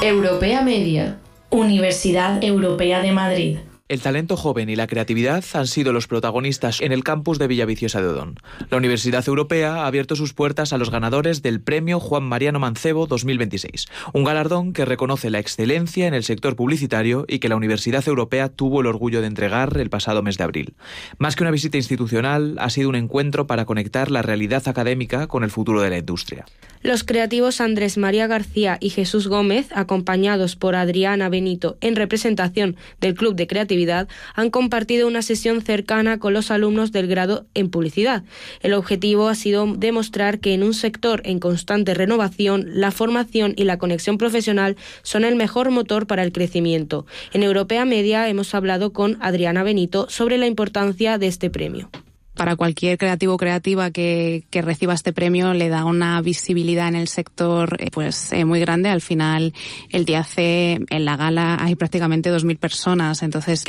Europea Media. Universidad Europea de Madrid. El talento joven y la creatividad han sido los protagonistas en el campus de Villaviciosa de Odón. La Universidad Europea ha abierto sus puertas a los ganadores del Premio Juan Mariano Mancebo 2026, un galardón que reconoce la excelencia en el sector publicitario y que la Universidad Europea tuvo el orgullo de entregar el pasado mes de abril. Más que una visita institucional, ha sido un encuentro para conectar la realidad académica con el futuro de la industria. Los creativos Andrés María García y Jesús Gómez, acompañados por Adriana Benito en representación del Club de Creatividad, han compartido una sesión cercana con los alumnos del grado en publicidad. El objetivo ha sido demostrar que en un sector en constante renovación, la formación y la conexión profesional son el mejor motor para el crecimiento. En Europea Media hemos hablado con Adriana Benito sobre la importancia de este premio. Para cualquier creativo o creativa que reciba este premio le da una visibilidad en el sector muy grande. Al final, el día C, en la gala hay prácticamente 2.000 personas, entonces